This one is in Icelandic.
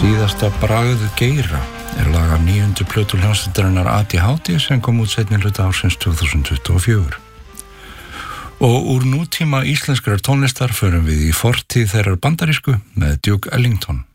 Síðasta bragð geira lag af 9. plötu hljómsveitarinnar ADHD sem kom út seinni hluta ársins 2024. Og úr nútíma íslenskrar tónlistar förum við í fortíð þeirrar bandarísku með Duke Ellington.